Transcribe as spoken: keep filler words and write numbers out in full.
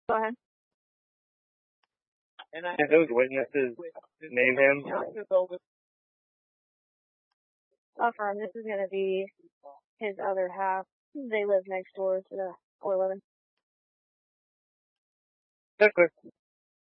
Go ahead. If those witnesses name him, Affirm, this is going to be his other half. They live next door to the four eleven. that's clear.